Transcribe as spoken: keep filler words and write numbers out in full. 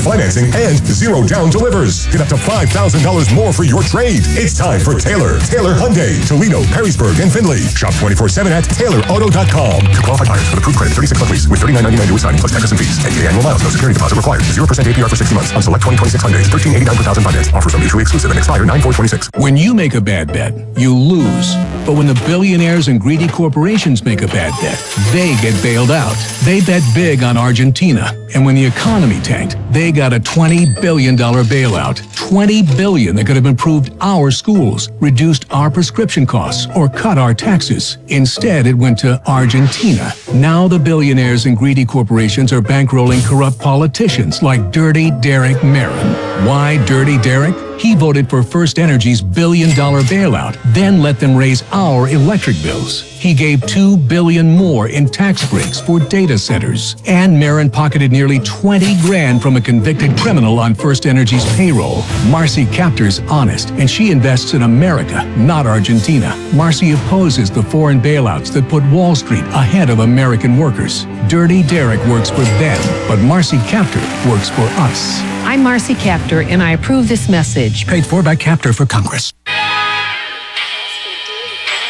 percent financing and zero down delivers. Get up to five thousand dollars more for your trade. It's time for Taylor. Taylor Hyundai, Toledo, Perrysburg, and Findlay. Shop twenty-four seven at taylor auto dot com. To qualified buyers with approved credit, thirty-six month lease with thirty-nine ninety-nine due signing plus taxes and fees. eight annual miles, no security deposit required. zero percent A P R for sixty months on select twenty twenty-six Hyundais. thirteen eighty-nine per thousand finance. Offers are mutually exclusive and expire nine four twenty-six. When you make a bad bet, you lose. But when the billionaires and greedy corporations make a bad bet, they get bailed out. They bet big on Argentina. And when the economy tanked, they got a twenty billion dollars bailout. twenty billion dollars that could have improved our schools, reduced our prescription costs, or cut our taxes. Instead, it went to Argentina. Now the billionaires and greedy corporations are bankrolling corrupt politicians like Dirty Derek Marin. Why Dirty Derek? He voted for First Energy's billion dollar bailout, then let them raise our electric bills. He gave two billion dollars more in tax breaks for data centers. And Marin pocketed nearly twenty grand from a convicted criminal on First Energy's payroll. Marcy Kaptur's honest, and she invests in America, not Argentina. Marcy opposes the foreign bailouts that put Wall Street ahead of American workers. Dirty Derek works for them, but Marcy Kaptur works for us. I'm Marcy Kaptur, and I approve this message. Paid for by Kaptur for Congress.